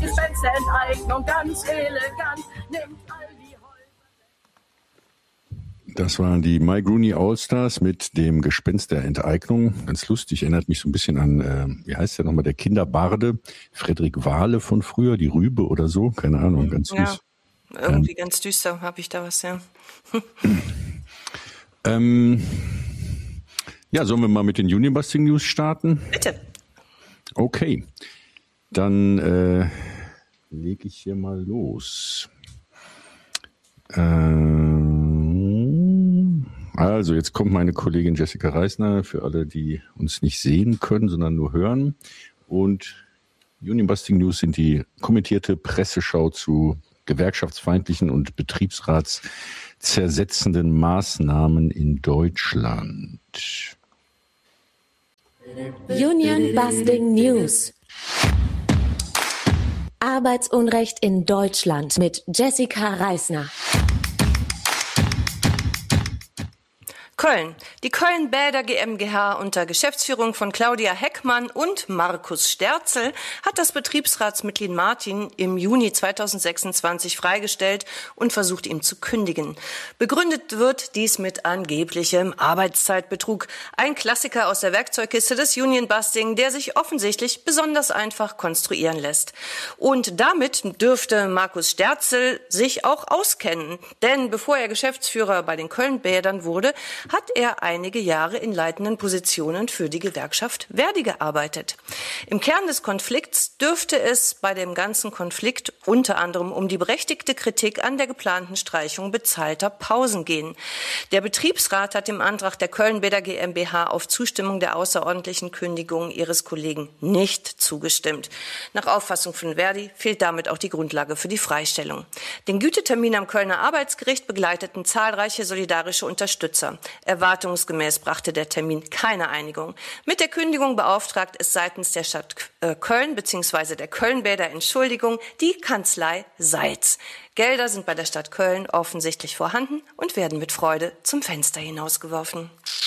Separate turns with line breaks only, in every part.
Gespensterenteignung ganz elegant, nimmt all die
Das waren die Mike Rooney Allstars mit dem Gespenst der Enteignung. Ganz lustig, erinnert mich so ein bisschen an, wie heißt der nochmal, der Kinderbarde, Frederik Wahle von früher, die Rübe oder so, keine Ahnung, ganz süß.
Ja, irgendwie ganz düster habe ich da was, ja.
Ja, sollen wir mal mit den Union-Busting News starten?
Bitte.
Okay, dann lege ich hier mal los. Also, jetzt kommt meine Kollegin Jessica Reisner, für alle, die uns nicht sehen können, sondern nur hören. Und Union Busting News sind die kommentierte Presseschau zu gewerkschaftsfeindlichen und betriebsratszersetzenden Maßnahmen in Deutschland.
Union Busting News. Arbeitsunrecht in Deutschland mit Jessica Reisner.
Köln. Die Köln-Bäder GmbH unter Geschäftsführung von Claudia Heckmann und Markus Sterzel hat das Betriebsratsmitglied Martin im Juni 2026 freigestellt und versucht, ihm zu kündigen. Begründet wird dies mit angeblichem Arbeitszeitbetrug. Ein Klassiker aus der Werkzeugkiste des Union Busting, der sich offensichtlich besonders einfach konstruieren lässt. Und damit dürfte Markus Sterzel sich auch auskennen. Denn bevor er Geschäftsführer bei den Köln-Bädern wurde, hat er einige Jahre in leitenden Positionen für die Gewerkschaft Verdi gearbeitet. Im Kern des Konflikts dürfte es bei dem ganzen Konflikt unter anderem um die berechtigte Kritik an der geplanten Streichung bezahlter Pausen gehen. Der Betriebsrat hat dem Antrag der Köln-Bäder GmbH auf Zustimmung der außerordentlichen Kündigung ihres Kollegen nicht zugestimmt. Nach Auffassung von Verdi fehlt damit auch die Grundlage für die Freistellung. Den Gütetermin am Kölner Arbeitsgericht begleiteten zahlreiche solidarische Unterstützer. Erwartungsgemäß brachte der Termin keine Einigung. Mit der Kündigung beauftragt es seitens der Stadt Köln bzw. der Köln-Bäder Entschuldigung die Kanzlei Seitz. Gelder sind bei der Stadt Köln offensichtlich vorhanden und werden mit Freude zum Fenster hinausgeworfen.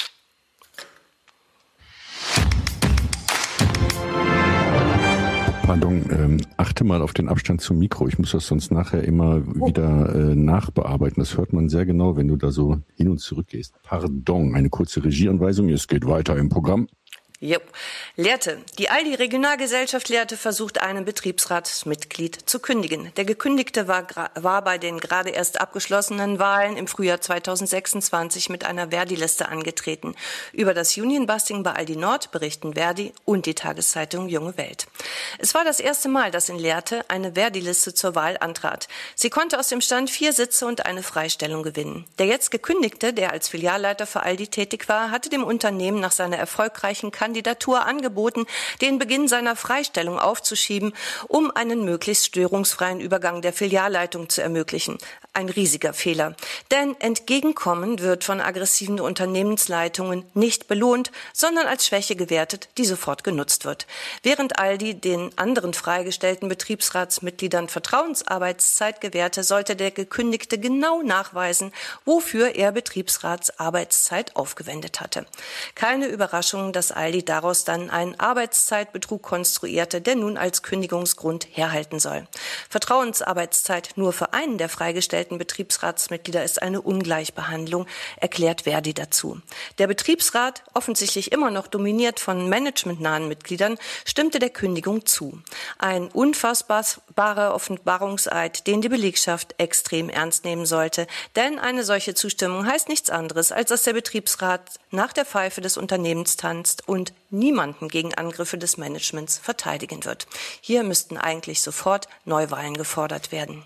Pardon, achte mal auf den Abstand zum Mikro. Ich muss das sonst nachher immer wieder nachbearbeiten. Das hört man sehr genau, wenn du da so hin und zurück gehst. Pardon, eine kurze Regieanweisung. Es geht weiter im Programm.
Jo. Lehrte. Die Aldi Regionalgesellschaft Lehrte versucht, einen Betriebsratsmitglied zu kündigen. Der Gekündigte war bei den gerade erst abgeschlossenen Wahlen im Frühjahr 2026 mit einer Verdi-Liste angetreten. Über das Union-Busting bei Aldi Nord berichten Verdi und die Tageszeitung Junge Welt. Es war das erste Mal, dass in Lehrte eine Verdi-Liste zur Wahl antrat. Sie konnte aus dem Stand 4 Sitze und eine Freistellung gewinnen. Der jetzt Gekündigte, der als Filialleiter für Aldi tätig war, hatte dem Unternehmen nach seiner erfolgreichen Kandidatur angeboten, den Beginn seiner Freistellung aufzuschieben, um einen möglichst störungsfreien Übergang der Filialleitung zu ermöglichen. Ein riesiger Fehler. Denn Entgegenkommen wird von aggressiven Unternehmensleitungen nicht belohnt, sondern als Schwäche gewertet, die sofort genutzt wird. Während Aldi den anderen freigestellten Betriebsratsmitgliedern Vertrauensarbeitszeit gewährte, sollte der Gekündigte genau nachweisen, wofür er Betriebsratsarbeitszeit aufgewendet hatte. Keine Überraschung, dass Aldi daraus dann einen Arbeitszeitbetrug konstruierte, der nun als Kündigungsgrund herhalten soll. Vertrauensarbeitszeit nur für einen der freigestellten Betriebsratsmitglieder ist eine Ungleichbehandlung, erklärt Verdi dazu. Der Betriebsrat, offensichtlich immer noch dominiert von managementnahen Mitgliedern, stimmte der Kündigung zu. Ein unfassbarer Offenbarungseid, den die Belegschaft extrem ernst nehmen sollte. Denn eine solche Zustimmung heißt nichts anderes, als dass der Betriebsrat nach der Pfeife des Unternehmens tanzt und niemanden gegen Angriffe des Managements verteidigen wird. Hier müssten eigentlich sofort Neuwahlen gefordert werden.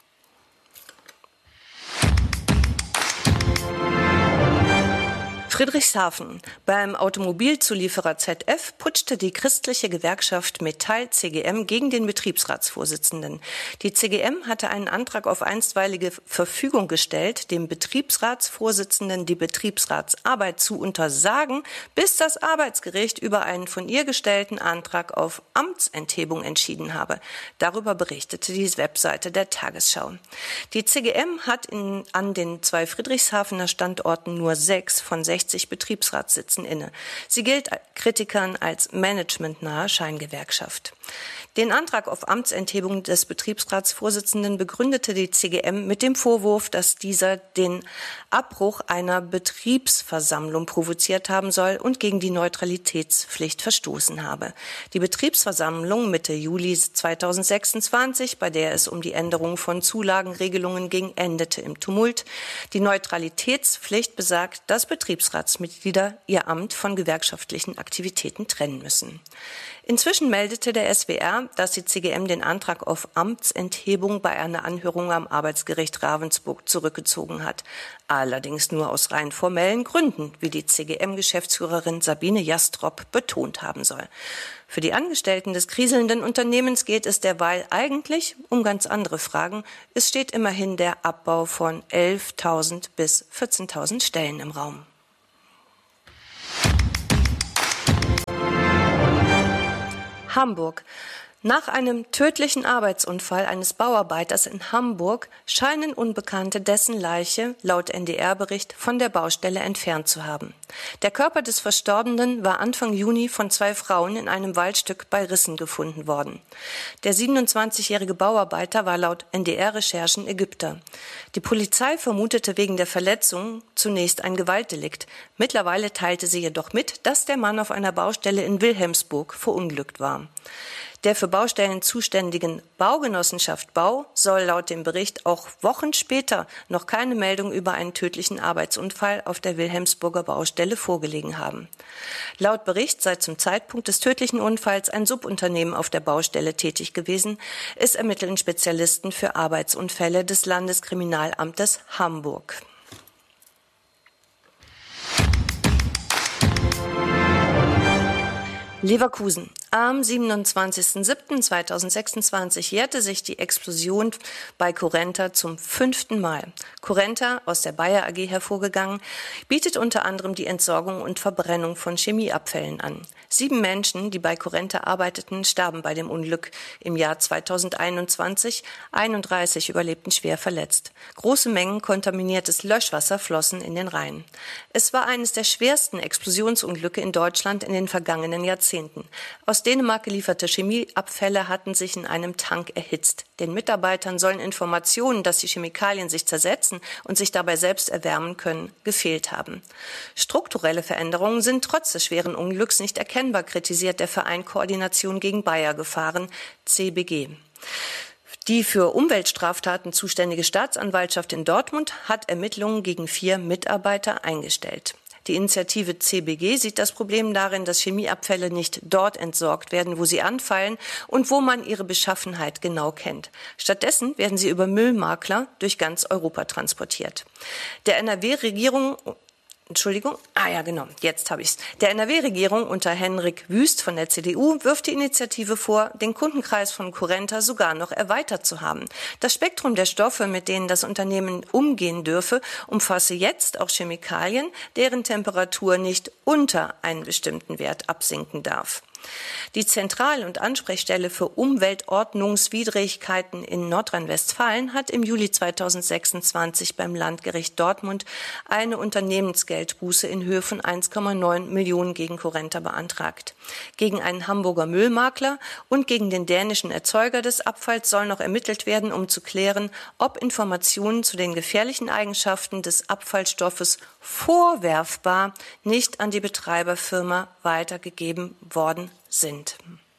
Friedrichshafen. Beim Automobilzulieferer ZF putschte die christliche Gewerkschaft Metall CGM gegen den Betriebsratsvorsitzenden. Die CGM hatte einen Antrag auf einstweilige Verfügung gestellt, dem Betriebsratsvorsitzenden die Betriebsratsarbeit zu untersagen, bis das Arbeitsgericht über einen von ihr gestellten Antrag auf Amtsenthebung entschieden habe. Darüber berichtete die Webseite der Tagesschau. Die CGM hat an den 2 Friedrichshafener Standorten nur 6 von 16 60 Betriebsratssitzen inne. Sie gilt Kritikern als managementnahe Scheingewerkschaft. Den Antrag auf Amtsenthebung des Betriebsratsvorsitzenden begründete die CGM mit dem Vorwurf, dass dieser den Abbruch einer Betriebsversammlung provoziert haben soll und gegen die Neutralitätspflicht verstoßen habe. Die Betriebsversammlung Mitte Juli 2026, bei der es um die Änderung von Zulagenregelungen ging, endete im Tumult. Die Neutralitätspflicht besagt, dass Betriebsratsmitglieder ihr Amt von gewerkschaftlichen Aktivitäten trennen müssen. Inzwischen meldete der SWR, dass die CGM den Antrag auf Amtsenthebung bei einer Anhörung am Arbeitsgericht Ravensburg zurückgezogen hat. Allerdings nur aus rein formellen Gründen, wie die CGM-Geschäftsführerin Sabine Jastrop betont haben soll. Für die Angestellten des kriselnden Unternehmens geht es derweil eigentlich um ganz andere Fragen. Es steht immerhin der Abbau von 11.000 bis 14.000 Stellen im Raum. Hamburg. Nach einem tödlichen Arbeitsunfall eines Bauarbeiters in Hamburg scheinen Unbekannte dessen Leiche, laut NDR-Bericht, von der Baustelle entfernt zu haben. Der Körper des Verstorbenen war Anfang Juni von 2 Frauen in einem Waldstück bei Rissen gefunden worden. Der 27-jährige Bauarbeiter war laut NDR-Recherchen Ägypter. Die Polizei vermutete wegen der Verletzungen zunächst ein Gewaltdelikt. Mittlerweile teilte sie jedoch mit, dass der Mann auf einer Baustelle in Wilhelmsburg verunglückt war. Der für Baustellen zuständigen Baugenossenschaft Bau soll laut dem Bericht auch Wochen später noch keine Meldung über einen tödlichen Arbeitsunfall auf der Wilhelmsburger Baustelle vorgelegen haben. Laut Bericht sei zum Zeitpunkt des tödlichen Unfalls ein Subunternehmen auf der Baustelle tätig gewesen. Es ermitteln Spezialisten für Arbeitsunfälle des Landeskriminalamtes Hamburg. Leverkusen. Am 27.07.2026 jährte sich die Explosion bei Currenta zum 5. Mal. Currenta, aus der Bayer AG hervorgegangen, bietet unter anderem die Entsorgung und Verbrennung von Chemieabfällen an. 7 Menschen, die bei Currenta arbeiteten, starben bei dem Unglück im Jahr 2021. 31 überlebten schwer verletzt. Große Mengen kontaminiertes Löschwasser flossen in den Rhein. Es war eines der schwersten Explosionsunglücke in Deutschland in den vergangenen Jahrzehnten. Aus Dänemark gelieferte Chemieabfälle hatten sich in einem Tank erhitzt. Den Mitarbeitern sollen Informationen, dass die Chemikalien sich zersetzen und sich dabei selbst erwärmen können, gefehlt haben. Strukturelle Veränderungen sind trotz des schweren Unglücks nicht erkennbar, kritisiert der Verein Koordination gegen Bayer-Gefahren, CBG. Die für Umweltstraftaten zuständige Staatsanwaltschaft in Dortmund hat Ermittlungen gegen 4 Mitarbeiter eingestellt. Die Initiative CBG sieht das Problem darin, dass Chemieabfälle nicht dort entsorgt werden, wo sie anfallen und wo man ihre Beschaffenheit genau kennt. Stattdessen werden sie über Müllmakler durch ganz Europa transportiert. Der NRW-Regierung Der NRW-Regierung unter Henrik Wüst von der CDU wirft die Initiative vor, den Kundenkreis von Currenta sogar noch erweitert zu haben. Das Spektrum der Stoffe, mit denen das Unternehmen umgehen dürfe, umfasse jetzt auch Chemikalien, deren Temperatur nicht unter einen bestimmten Wert absinken darf. Die Zentral- und Ansprechstelle für Umweltordnungswidrigkeiten in Nordrhein-Westfalen hat im Juli 2026 beim Landgericht Dortmund eine Unternehmensgeldbuße in Höhe von 1,9 Millionen gegen Currenta beantragt. Gegen einen Hamburger Müllmakler und gegen den dänischen Erzeuger des Abfalls soll noch ermittelt werden, um zu klären, ob Informationen zu den gefährlichen Eigenschaften des Abfallstoffes vorwerfbar nicht an die Betreiberfirma weitergegeben worden sind.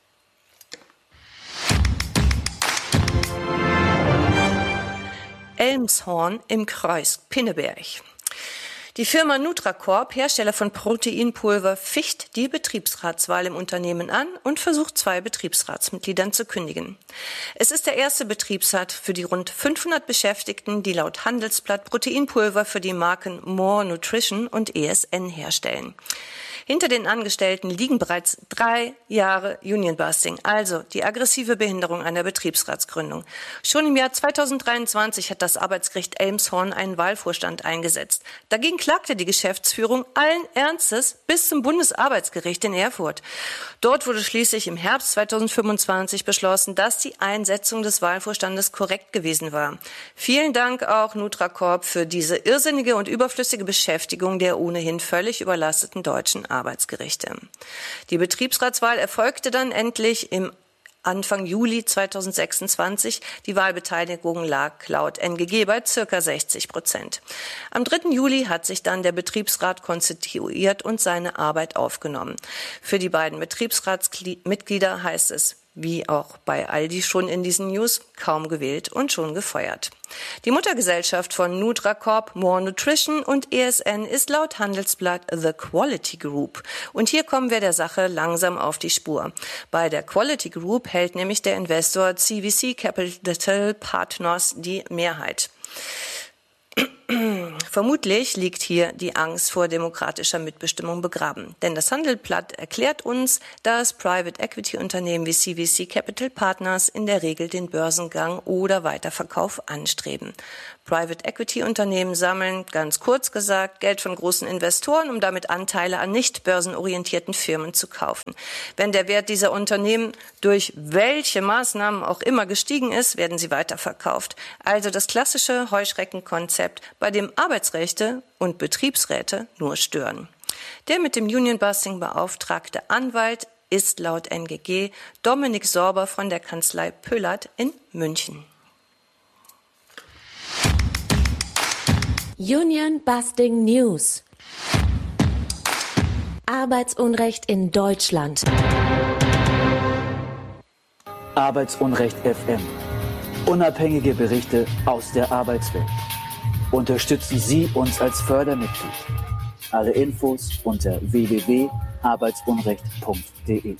Elmshorn im Kreuz Pinneberg. Die Firma Nutracorp, Hersteller von Proteinpulver, ficht die Betriebsratswahl im Unternehmen an und versucht 2 Betriebsratsmitgliedern zu kündigen. Es ist der erste Betriebsrat für die rund 500 Beschäftigten, die laut Handelsblatt Proteinpulver für die Marken More Nutrition und ESN herstellen. Hinter den Angestellten liegen bereits 3 Jahre Unionbusting, also die aggressive Behinderung einer Betriebsratsgründung. Schon im Jahr 2023 hat das Arbeitsgericht Elmshorn einen Wahlvorstand eingesetzt. Dagegen klagte die Geschäftsführung allen Ernstes bis zum Bundesarbeitsgericht in Erfurt. Dort wurde schließlich im Herbst 2025 beschlossen, dass die Einsetzung des Wahlvorstandes korrekt gewesen war. Vielen Dank auch Nutracorp für diese irrsinnige und überflüssige Beschäftigung der ohnehin völlig überlasteten deutschen Arbeitsgerichte. Die Betriebsratswahl erfolgte dann endlich im Anfang Juli 2026. Die Wahlbeteiligung lag laut NGG bei ca. 60%. Am 3. Juli hat sich dann der Betriebsrat konstituiert und seine Arbeit aufgenommen. Für die beiden Betriebsratsmitglieder heißt es, wie auch bei Aldi schon in diesen News, kaum gewählt und schon gefeuert. Die Muttergesellschaft von Nutracorp, More Nutrition und ESN ist laut Handelsblatt The Quality Group. Und hier kommen wir der Sache langsam auf die Spur. Bei der Quality Group hält nämlich der Investor CVC Capital Partners die Mehrheit. Vermutlich liegt hier die Angst vor demokratischer Mitbestimmung begraben. Denn das Handelsblatt erklärt uns, dass Private Equity Unternehmen wie CVC Capital Partners in der Regel den Börsengang oder Weiterverkauf anstreben. Private Equity Unternehmen sammeln, ganz kurz gesagt, Geld von großen Investoren, um damit Anteile an nicht börsenorientierten Firmen zu kaufen. Wenn der Wert dieser Unternehmen durch welche Maßnahmen auch immer gestiegen ist, werden sie weiterverkauft. Also das klassische Heuschreckenkonzept, bei dem Arbeitsrechte und Betriebsräte nur stören. Der mit dem Unionbusting beauftragte Anwalt ist laut NGG Dominik Sorber von der Kanzlei Pöllert in München.
Union-Busting News. Arbeitsunrecht in Deutschland.
Arbeitsunrecht FM. Unabhängige Berichte aus der Arbeitswelt. Unterstützen Sie uns als Fördermitglied. Alle Infos unter www.arbeitsunrecht.de.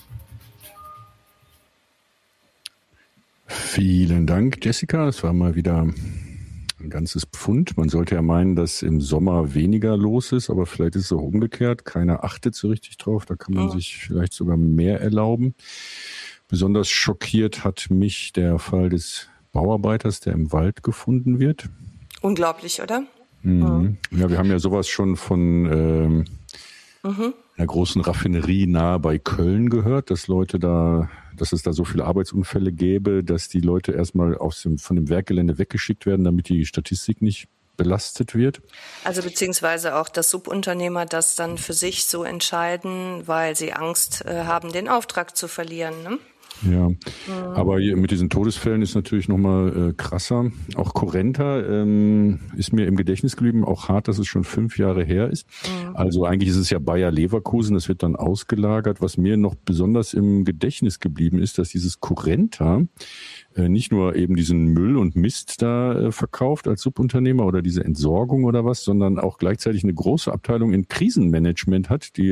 Vielen Dank, Jessica. Es war mal wieder ein ganzes Pfund. Man sollte ja meinen, dass im Sommer weniger los ist, aber vielleicht ist es auch umgekehrt. Keiner achtet so richtig drauf. Da kann man sich vielleicht sogar mehr erlauben. Besonders schockiert hat mich der Fall des Bauarbeiters, der im Wald gefunden wird.
Unglaublich, oder?
Mhm. Ja, wir haben ja sowas schon von einer großen Raffinerie nahe bei Köln gehört, dass es da so viele Arbeitsunfälle gäbe, dass die Leute erstmal von dem Werkgelände weggeschickt werden, damit die Statistik nicht belastet wird. Also
beziehungsweise auch, dass Subunternehmer das dann für sich so entscheiden, weil sie Angst haben, den Auftrag zu verlieren, ne?
Ja, aber mit diesen Todesfällen ist natürlich nochmal krasser. Auch Currenta ist mir im Gedächtnis geblieben, auch hart, dass es schon 5 Jahre her ist. Also eigentlich ist es ja Bayer Leverkusen, das wird dann ausgelagert. Was mir noch besonders im Gedächtnis geblieben ist, dass dieses Currenta nicht nur eben diesen Müll und Mist da verkauft als Subunternehmer oder diese Entsorgung oder was, sondern auch gleichzeitig eine große Abteilung in Krisenmanagement hat, die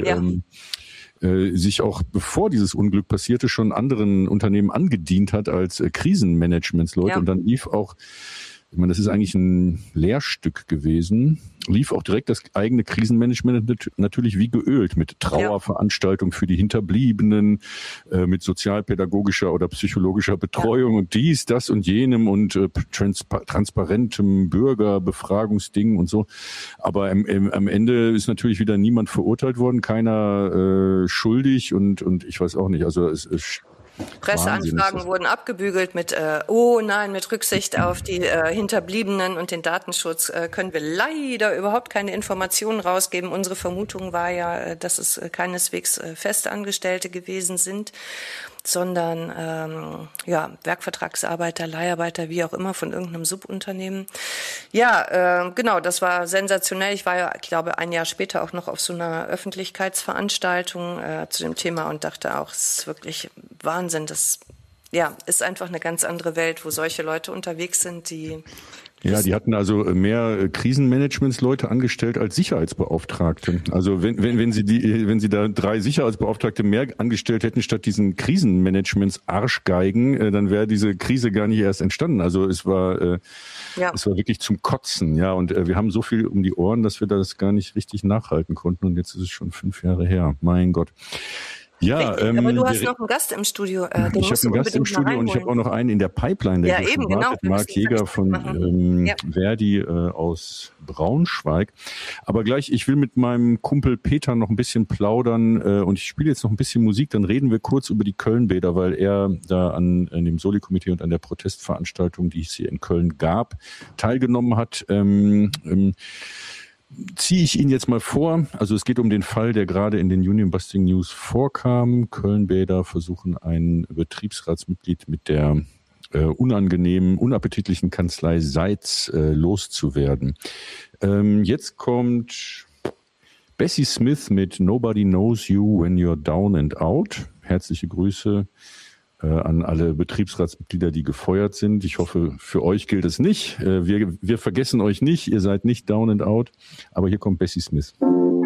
sich auch, bevor dieses Unglück passierte, schon anderen Unternehmen angedient hat als Krisenmanagementsleute. Ja. Und dann lief auch, ich meine, das ist eigentlich ein Lehrstück gewesen, lief auch direkt das eigene Krisenmanagement natürlich wie geölt mit Trauerveranstaltungen für die Hinterbliebenen, mit sozialpädagogischer oder psychologischer Betreuung und dies, das und jenem und transparentem Bürgerbefragungsding und so. Aber am Ende ist natürlich wieder niemand verurteilt worden, keiner schuldig und ich weiß auch nicht, also es ist
Presseanfragen wurden abgebügelt mit mit Rücksicht auf die Hinterbliebenen und den Datenschutz können wir leider überhaupt keine Informationen rausgeben. Unsere Vermutung war ja, dass es keineswegs Festangestellte gewesen sind, sondern Werkvertragsarbeiter, Leiharbeiter, wie auch immer, von irgendeinem Subunternehmen. Ja, genau, das war sensationell. Ich war ja, ich glaube, ein Jahr später auch noch auf so einer Öffentlichkeitsveranstaltung zu dem Thema und dachte auch, es ist wirklich Wahnsinn. Das ist einfach eine ganz andere Welt, wo solche Leute unterwegs sind, die
Ja, die hatten also mehr Krisenmanagementsleute angestellt als Sicherheitsbeauftragte. Also wenn sie da 3 Sicherheitsbeauftragte mehr angestellt hätten statt diesen Krisenmanagements-Arschgeigen, dann wäre diese Krise gar nicht erst entstanden. Also es war wirklich zum Kotzen, ja. Und wir haben so viel um die Ohren, dass wir das gar nicht richtig nachhalten konnten. Und jetzt ist es schon 5 Jahre her. Mein Gott. Ja,
aber du hast noch einen Gast im Studio.
Ich habe einen Gast im Studio und ich habe auch noch einen in der Pipeline, der hier schon wartet. Marc Jäger von Verdi aus Braunschweig. Aber gleich, ich will mit meinem Kumpel Peter noch ein bisschen plaudern und ich spiele jetzt noch ein bisschen Musik. Dann reden wir kurz über die Köln-Bäder, weil er da an dem Soli-Komitee und an der Protestveranstaltung, die es hier in Köln gab, teilgenommen hat. Ziehe ich ihn jetzt mal vor. Also es geht um den Fall, der gerade in den Union Busting News vorkam. Köln-Bäder versuchen ein Betriebsratsmitglied mit der unangenehmen, unappetitlichen Kanzlei Seitz loszuwerden. Jetzt kommt Bessie Smith mit Nobody Knows You When You're Down and Out. Herzliche Grüße an alle Betriebsratsmitglieder, die gefeuert sind. Ich hoffe, für euch gilt es nicht. Wir vergessen euch nicht. Ihr seid nicht down and out. Aber hier kommt Bessie Smith.